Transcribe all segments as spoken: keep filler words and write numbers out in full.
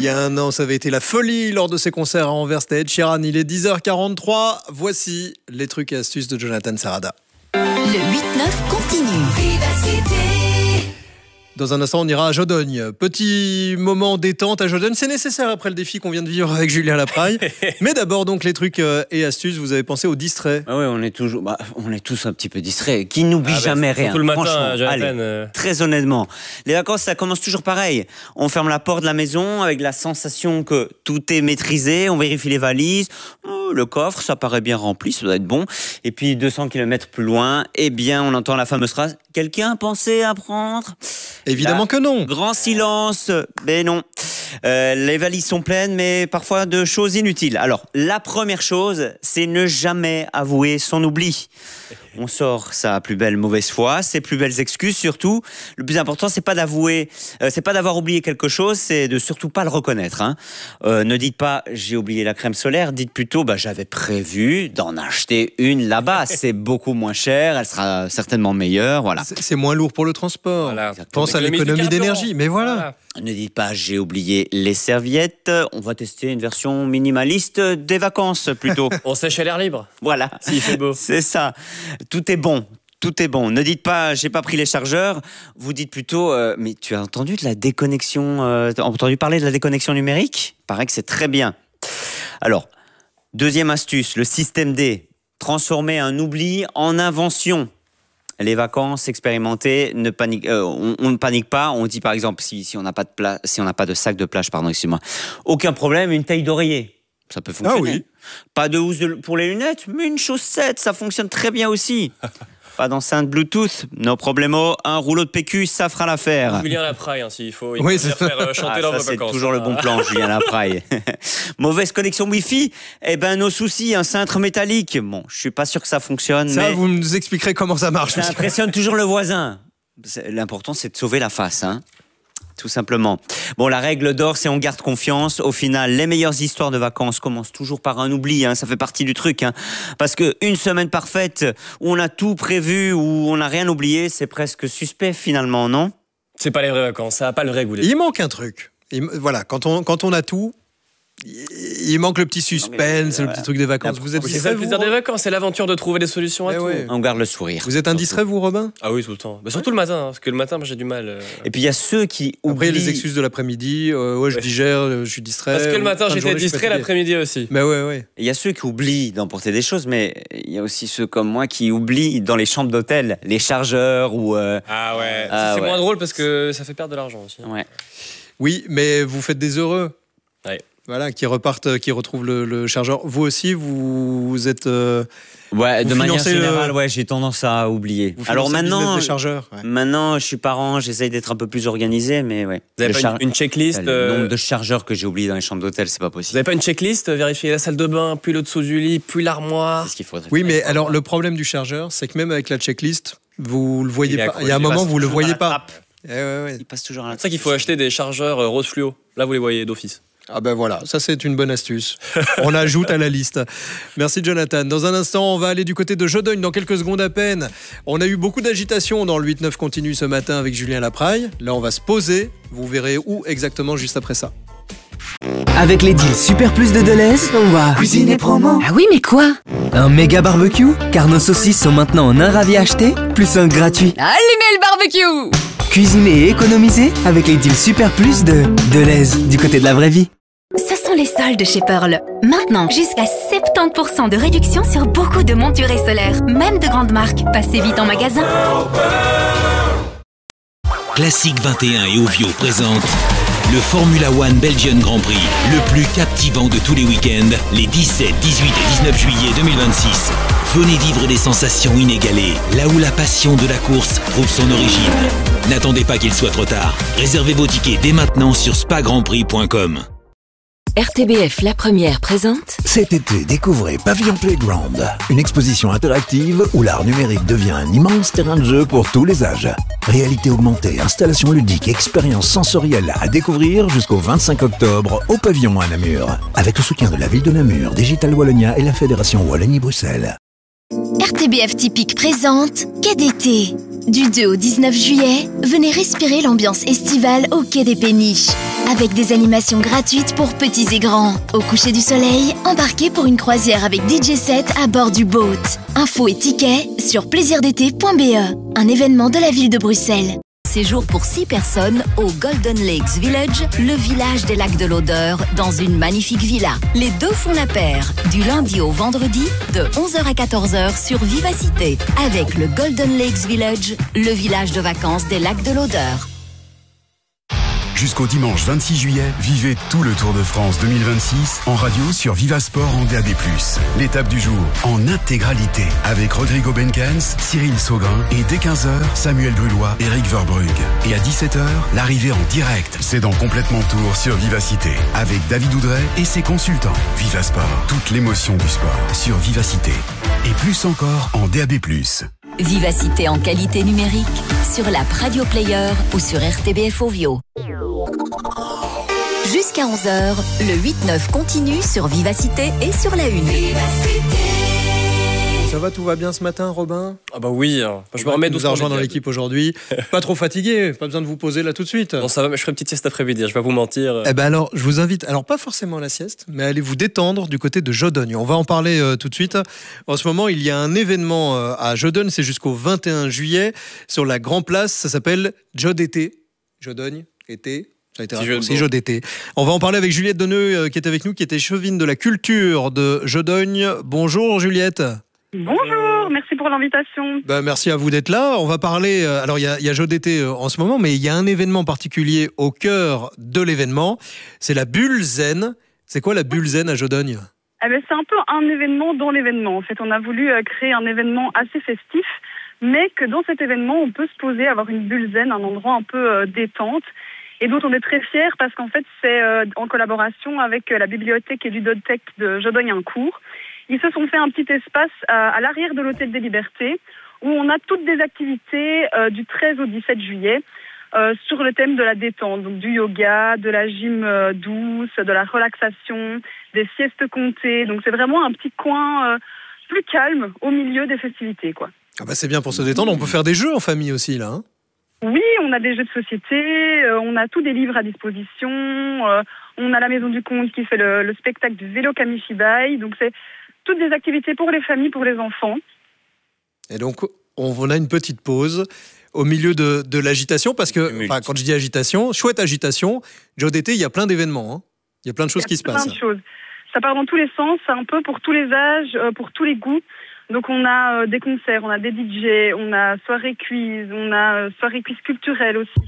y a un an, ça avait été la folie lors de ses concerts à Anvers. C'était Ed Sheeran. Il est dix heures quarante-trois. Voici les trucs et astuces de Jonathan Sarada. Le huit neuf continue. Vivacité. Dans un instant, on ira à Jodogne. Petit moment détente à Jodogne. C'est nécessaire après le défi qu'on vient de vivre avec Julien Lapraille. Mais d'abord, donc, les trucs et astuces. Vous avez pensé aux distraits. Ah oui, on est toujours, bah, on est tous un petit peu distraits. Qui n'oublie ah bah, jamais rien. Tout le matin, franchement, Jonathan, allez, euh... très honnêtement. Les vacances, ça commence toujours pareil. On ferme la porte de la maison avec la sensation que tout est maîtrisé. On vérifie les valises. Oh, le coffre, ça paraît bien rempli, ça doit être bon. Et puis, deux cents kilomètres plus loin, eh bien, on entend la fameuse phrase « Quelqu'un a pensé à prendre ?» Évidemment Là, que non. Grand silence, ben non. Euh, les valises sont pleines, mais parfois de choses inutiles. Alors, la première chose, c'est ne jamais avouer son oubli. On sort sa plus belle mauvaise foi, ses plus belles excuses surtout. Le plus important, c'est pas d'avouer, euh, c'est pas d'avoir oublié quelque chose, c'est de surtout pas le reconnaître. Hein. Euh, ne dites pas j'ai oublié la crème solaire, dites plutôt bah j'avais prévu d'en acheter une là-bas. C'est beaucoup moins cher, elle sera certainement meilleure. Voilà. C'est, c'est moins lourd pour le transport. Voilà. Pense à l'économie d'énergie, mais voilà. voilà. Ne dites pas j'ai oublié les serviettes. On va tester une version minimaliste des vacances plutôt. On sèche à l'air libre. Voilà. S'il fait beau. C'est ça. Tout est bon. Tout est bon. Ne dites pas j'ai pas pris les chargeurs. Vous dites plutôt euh, mais tu as entendu de la déconnexion euh, t'as entendu parler de la déconnexion numérique ? Il paraît que c'est très bien. Alors, deuxième astuce, le système D. Transformer un oubli en invention. Les vacances expérimentées, ne panique, euh, on, on ne panique pas. On dit par exemple si, si on n'a pas de pla- si on n'a pas de sac de plage, pardon, excusez-moi. Aucun problème, une taille d'oreiller, ça peut fonctionner. Ah oui. Pas de housse de, pour les lunettes, mais une chaussette, ça fonctionne très bien aussi. Pas d'enceinte Bluetooth, no problemo. Un rouleau de P Q, ça fera l'affaire. Julien Lapraille, hein, s'il faut. Il oui, peut c'est faire euh, chanter ah, dans ça, vos c'est vacances. toujours hein. le bon plan, Julien Lapraille. Mauvaise connexion Wi-Fi, eh ben nos soucis, un cintre métallique. Bon, je suis pas sûr que ça fonctionne. Ça, mais vous nous expliquerez comment ça marche. ça impressionne toujours le voisin. C'est, l'important, c'est de sauver la face, hein. Tout simplement. Bon, la règle d'or, c'est on garde confiance. Au final, les meilleures histoires de vacances commencent toujours par un oubli. Hein, ça fait partie du truc. Hein, parce que une semaine parfaite où on a tout prévu, où on n'a rien oublié, c'est presque suspect finalement, non ? C'est pas les vraies vacances, ça n'a pas le vrai goût. Il manque un truc. Il, voilà, quand on, quand on a tout, il manque le petit suspense, non, mais, le petit truc des vacances. Vous êtes c'est distrait, ça le plaisir vous, des vacances, c'est l'aventure de trouver des solutions à eh tout. ouais. On garde le sourire. Vous êtes un distrait, vous, Robin ? Ah oui, tout le temps. Bah, surtout ouais. le matin, hein, parce que le matin, moi, j'ai du mal. Euh... Et puis il y a ceux qui oublient. Après, les excuses de l'après-midi, euh, ouais, je ouais. digère, je suis distrait. Parce que le matin, j'étais journée, distrait, l'après-midi aussi. Mais ouais, ouais. Il y a ceux qui oublient d'emporter des choses, mais il y a aussi ceux comme moi qui oublient dans les chambres d'hôtel les chargeurs ou. Euh... Ah ouais. Ah, c'est ouais. moins drôle parce que ça fait perdre de l'argent aussi. Ouais. Oui, mais vous faites des heureux. Ouais. Voilà, qui repartent, qui retrouvent le, le chargeur. Vous aussi, vous, vous êtes. Euh, ouais, vous de manière générale, le... ouais, j'ai tendance à oublier. Vous Alors maintenant, des chargeurs, ouais. maintenant, je suis parent, j'essaye d'être un peu plus organisé, mais ouais. Vous avez le pas char... une, une checklist Le euh... nombre de chargeurs que j'ai oublié dans les chambres d'hôtel, c'est pas possible. Vous n'avez pas une checklist, vérifier la salle de bain, puis le dessous du lit, puis l'armoire. C'est ce qu'il faudrait. Oui, mais alors le problème du chargeur, c'est que même avec la checklist, vous le voyez il pas. Il y a un moment, vous le voyez pas. Eh ouais, ouais. Il passe toujours à la. C'est ça qu'il faut acheter des chargeurs rose fluo. Là, vous les voyez d'office. Ah ben voilà, ça c'est une bonne astuce. On l'ajoute à la liste. Merci Jonathan. Dans un instant, on va aller du côté de Jodogne dans quelques secondes à peine. On a eu beaucoup d'agitation dans le huit neuf continue ce matin avec Julien Lapraille. Là, on va se poser. Vous verrez où exactement juste après ça. Avec les deals Super Plus de Deleuze, on va cuisiner promo. Ah oui, mais quoi ? Un méga barbecue, car nos saucisses sont maintenant en un ravi acheté, plus un gratuit. Allumez le barbecue ! Cuisiner et économiser avec les deals Super Plus de Deleuze, du côté de la vraie vie. Ce sont les soldes chez Pearl. Maintenant, jusqu'à soixante-dix pour cent de réduction sur beaucoup de montures solaires, même de grandes marques. Passez vite en magasin. Classique vingt et un et Ovio présentent le Formula One Belgian Grand Prix, le plus captivant de tous les week-ends, les dix-sept, dix-huit et dix-neuf juillet deux mille vingt-six. Venez vivre des sensations inégalées, là où la passion de la course trouve son origine. N'attendez pas qu'il soit trop tard. Réservez vos tickets dès maintenant sur spa grand prix point com. R T B F La Première présente. Cet été, découvrez Pavillon Playground, une exposition interactive où l'art numérique devient un immense terrain de jeu pour tous les âges. Réalité augmentée, installation ludique, expérience sensorielle à découvrir jusqu'au vingt-cinq octobre au Pavillon à Namur. Avec le soutien de la ville de Namur, Digital Wallonia et la Fédération Wallonie-Bruxelles. R T B F Typique présente Quai d'été. Du deux au dix-neuf juillet, venez respirer l'ambiance estivale au Quai des Péniches. Avec des animations gratuites pour petits et grands. Au coucher du soleil, embarquez pour une croisière avec D J set à bord du boat. Infos et tickets sur plaisir d t point b e, un événement de la ville de Bruxelles. Séjour pour six personnes au Golden Lakes Village, le village des lacs de l'Odeur, dans une magnifique villa. Les deux font la paire, du lundi au vendredi, de onze heures à quatorze heures sur Vivacité, avec le Golden Lakes Village, le village de vacances des lacs de l'Odeur. Jusqu'au dimanche vingt-six juillet, vivez tout le Tour de France deux mille vingt-six en radio sur Vivasport en D A B plus. L'étape du jour en intégralité avec Rodrigo Benkens, Cyril Saugrain et dès quinze heures, Samuel Brulois, Eric Verbrugge. Et à dix-sept heures, l'arrivée en direct. C'est dans Complètement Tour sur Vivacité avec David Oudret et ses consultants. Vivasport, toute l'émotion du sport sur Vivacité. Et plus encore en D A B plus. Vivacité en qualité numérique sur l'app Radio Player ou sur R T B F Ovio. Jusqu'à onze heures, le huit neuf continue sur Vivacité et sur la une. Ça va, tout va bien ce matin, Robin? Ah bah oui, hein. Je me remets doucement. Vous a rejoint dans l'équipe aujourd'hui. Pas trop fatigué, pas besoin de vous poser là tout de suite. Non, ça va, mais je ferai une petite sieste après-midi, je vais pas vous mentir. Eh ben alors, je vous invite, alors pas forcément à la sieste, mais allez vous détendre du côté de Jodogne. On va en parler euh, tout de suite. En ce moment, il y a un événement euh, à Jodogne, c'est jusqu'au vingt et un juillet, sur la Grand Place, ça s'appelle Jod été. Jodogne, été. Ça a été raccourci, Jod été. On va en parler avec Juliette Deneux euh, qui est avec nous, qui était chevine de la culture de Jodogne. Bonjour Juliette. Bonjour, merci pour l'invitation. Ben, merci à vous d'être là. On va parler, euh, alors il y a, y a Jod été euh, en ce moment, mais il y a un événement particulier au cœur de l'événement. C'est la Bulle Zen. C'est quoi la Bulle Zen à Jodogne? Eh ben, c'est un peu un événement dans l'événement. En fait, on a voulu euh, créer un événement assez festif, mais que dans cet événement, on peut se poser, avoir une bulle zen, un endroit un peu euh, détente, et dont on est très fiers parce qu'en fait, c'est euh, en collaboration avec euh, la bibliothèque et ludothèque de Jodogne-Incourt. Ils se sont fait un petit espace à, à l'arrière de l'Hôtel des Libertés où on a toutes des activités euh, du treize au dix-sept juillet euh, sur le thème de la détente, donc du yoga, de la gym euh, douce, de la relaxation, des siestes comptées. Donc c'est vraiment un petit coin euh, plus calme au milieu des festivités, quoi. Ah bah c'est bien pour se détendre. On peut faire des jeux en famille aussi là. Hein. Oui, on a des jeux de société, euh, on a tous des livres à disposition, euh, on a la Maison du Conte qui fait le, le spectacle du vélo Kamishibai, donc c'est toutes des activités pour les familles, pour les enfants. Et donc, on a une petite pause au milieu de, de l'agitation, parce que, enfin, quand je dis agitation, chouette agitation, Jod été, il y a plein d'événements, hein. Il y a plein de choses qui se passent. Il y a plein de choses. Ça part dans tous les sens, c'est un peu pour tous les âges, euh, pour tous les goûts. Donc on a euh, des concerts, on a des D J, on a soirée quiz, on a euh, soirée quiz culturelle aussi.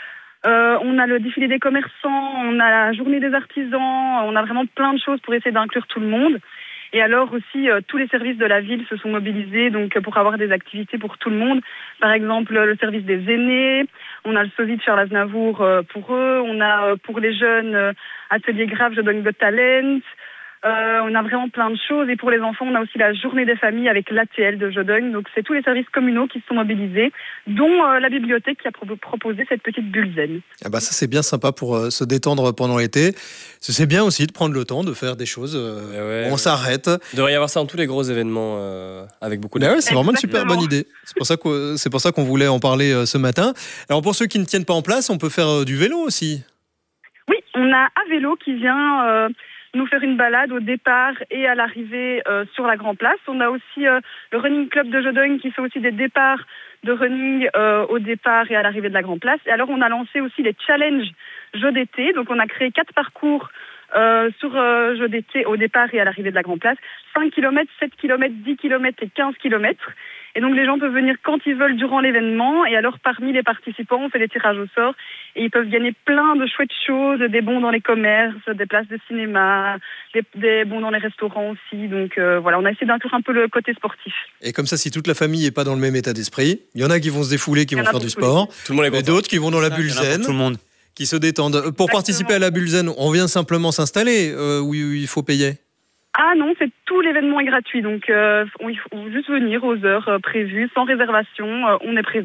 Euh, on a le défilé des commerçants, on a la journée des artisans, on a vraiment plein de choses pour essayer d'inclure tout le monde. Et alors aussi, euh, tous les services de la ville se sont mobilisés donc pour avoir des activités pour tout le monde. Par exemple, le service des aînés, on a le sosie de Charles Aznavour euh, pour eux, on a euh, pour les jeunes euh, Atelier Grave, Jodogne Got Talent. Euh, on a vraiment plein de choses. Et pour les enfants, on a aussi la journée des familles avec l'A T L de Jodogne. Donc c'est tous les services communaux qui se sont mobilisés, dont euh, la bibliothèque qui a pro- proposé cette petite bulle zen. Ah bah ça c'est bien sympa pour euh, se détendre pendant l'été. C'est bien aussi de prendre le temps de faire des choses. Euh, ouais, on ouais. s'arrête. Il devrait y avoir ça dans tous les gros événements euh, avec beaucoup de. Ouais, c'est vraiment une super bonne idée. C'est pour ça qu'on, c'est pour ça qu'on voulait en parler euh, ce matin. Alors pour ceux qui ne tiennent pas en place, on peut faire euh, du vélo aussi. Oui, on a A Vélo qui vient euh, nous faire une balade au départ et à l'arrivée euh, sur la Grand Place. On a aussi euh, le Running Club de Jodogne qui fait aussi des départs de running euh, au départ et à l'arrivée de la Grand Place. Et alors on a lancé aussi les challenges Jod été. Donc on a créé quatre parcours euh, sur euh, Jod été au départ et à l'arrivée de la Grand Place. cinq kilomètres, sept kilomètres, dix kilomètres et quinze kilomètres. Et donc les gens peuvent venir quand ils veulent durant l'événement. Et alors parmi les participants, on fait des tirages au sort. Et ils peuvent gagner plein de chouettes choses, des bons dans les commerces, des places de cinéma, des, des bons dans les restaurants aussi. Donc euh, voilà, on a essayé d'inclure un peu le côté sportif. Et comme ça, si toute la famille n'est pas dans le même état d'esprit, il y en a qui vont se défouler, qui vont faire du sport. Tout le monde est content. Et d'autres qui vont dans la bulle zen. Tout le monde. Qui se détendent. Pour Exactement. Participer à la bulle zen, on vient simplement s'installer euh, où il faut payer? Ah non, c'est tout l'événement est gratuit, donc euh, il faut juste venir aux heures euh, prévues, sans réservation, euh, on est présent.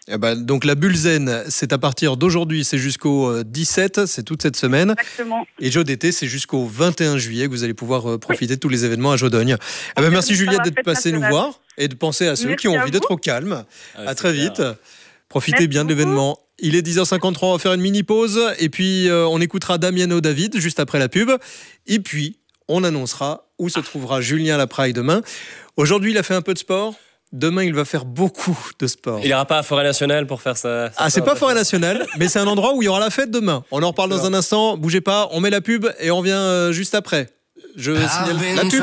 Eh ben, donc la bulle zen, c'est à partir d'aujourd'hui, c'est jusqu'au dix-sept, c'est toute cette semaine. Exactement. Et Joe d'été, c'est jusqu'au vingt et un juillet que vous allez pouvoir profiter oui. de tous les événements à Jodogne. Eh ben, merci Juliette d'être passée nous voir et de penser à ceux merci qui ont envie d'être au calme. Ah, à très vite. Clair. Profitez merci bien de l'événement. Il est dix heures cinquante-trois, on va faire une mini pause et puis euh, on écoutera Damiano David juste après la pub. Et puis on annoncera où se trouvera Julien Lapraille demain. Aujourd'hui, il a fait un peu de sport. Demain, il va faire beaucoup de sport. Il n'ira pas à Forêt Nationale pour faire ça. Ah, c'est pas Forêt Nationale, mais c'est un endroit où il y aura la fête demain. On en reparle dans un instant. Bougez pas, on met la pub et on revient juste après. Je signale la pub.